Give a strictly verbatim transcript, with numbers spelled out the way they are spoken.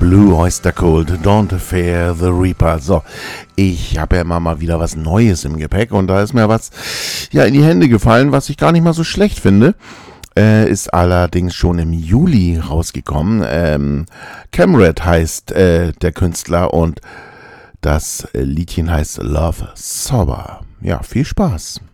Blue Oyster Cult, Don't Fear the Reaper. So, ich habe ja immer mal wieder was Neues im Gepäck und da ist mir was ja in die Hände gefallen, was ich gar nicht mal so schlecht finde. Äh, ist allerdings schon im Juli rausgekommen. Ähm, Camred heißt äh, der Künstler und das Liedchen heißt Love Sober. Ja, viel Spaß.